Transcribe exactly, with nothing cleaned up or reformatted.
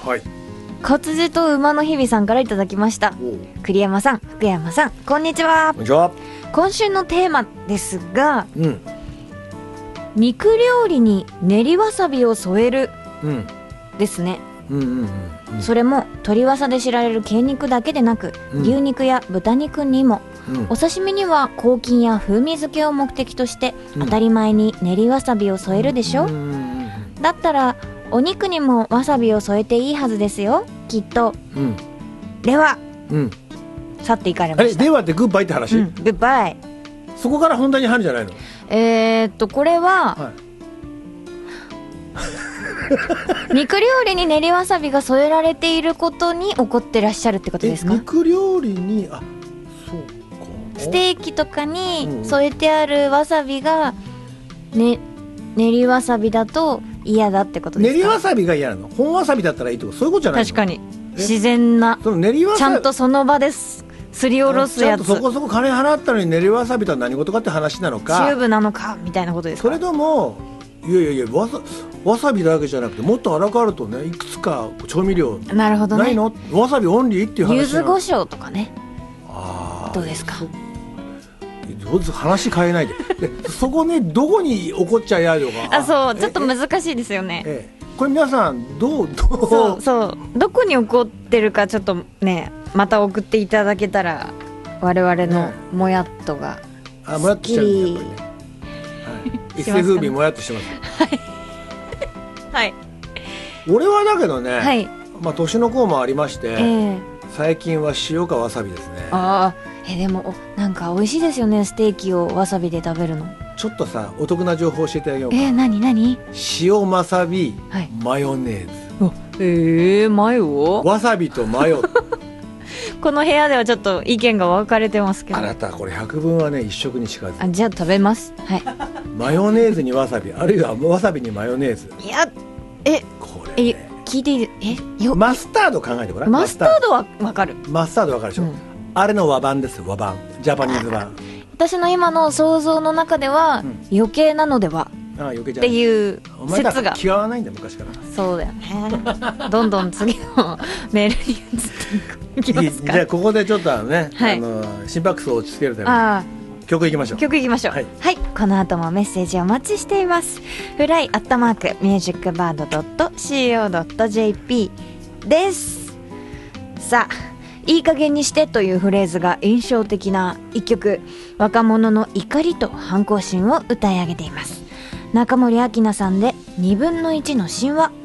はい。 活字と馬の日々さんからいただきました。栗山さん、福山さん、こんにちは。 こんにちは。 今週のテーマですが、 うん。 肉料理に練りわさびを添えるうん。 ですね。 うんうんうんうん。 それも鶏わさで知られる鶏肉だけでなく、 うん牛肉や豚肉にも、 うんお刺身には抗菌や風味付けを目的としてうん当たり前に練りわさびを添えるでしょ、 うんうんうんだったらお肉にもわさびを添えていいはずですよ、きっと。 うんではうん。 去っていかれあれました。 ではってグッバイって話、 うん、グッバイ。 そこから本題に入るんじゃないの？ えー、っとこれは、 はい。 肉料理に練りわさびが添えられていることに怒ってらっしゃるってことですか？ え肉料理にあそうか。 ステーキとかにうん添えてあるわさびが、ね、練りわさびだと嫌だってことですか？ 練りわさびが嫌なの？本わさびだったらいいってことそういうことじゃないの？ 確かにえ自然な、 その練りわさびちゃんとその場ですすりおろすやつ、 ちゃんとそこそこ金払ったのに練りわさびとは何事かって話なのチュか、 ーブなのかみたいなことですか？ それともいやいやいやわさわさびだけじゃなくてもっと荒くあるとねいくつか調味料なるほどね。 ないの？わさびオンリーっていう話なの。 柚子胡椒とかね。 あーどうですか？ そどうです話変えないででそこねどこに怒っちゃやるのかあ、そうえちょっと難しいですよね。 ええこれ皆さんどうどうそうそうどこに怒ってるかちょっとねまた送っていただけたら我々のもやっとがあもやっとしちゃうんですやっぱりね、はい、一世風靡もやっとしてますはい俺はだけどね、 はい、 まあ年の功もありまして、 えー、 最近は塩かわさびですね。 ああえでもおなんか美味しいですよね、ステーキをわさびで食べるの。 ちょっとさお得な情報教えてあげようか。 えー、なになに？ 塩わさび、 はいマヨネーズ。 えー、マヨ？ わさびとマヨこの部屋ではちょっと意見が分かれてますけど。 あなたこれ百聞はね一食にしかず。 あじゃあ食べます。はいマヨネーズにわさびあるいはわさびにマヨネーズ。 いやえこえれ、ね、 聞いていいえよマスタード考えてごらん。 マスタードは分かる。 マスタードわかるでしょ、 うんあれの和版です和版ジャパニーズ版。 私の今の想像の中では、 うん余計なのではああ余計じゃってないいうお前だ説が気が合わないんだ昔から。 そうだよねどんどん次のメールに移っていきますか。 じゃあここでちょっとあのね、 はいあの心拍数を落ち着けるためにあ曲いきましょう。 曲いきましょう。は、 はいいこの後もメッセージお待ちしています。フライアットマークミュージックバードドットシーオードットジェーピー です。さあいい加減にしてというフレーズが印象的な一曲、若者の怒りと反抗心を歌い上げています。中森明菜さんでにぶんのいちの神話。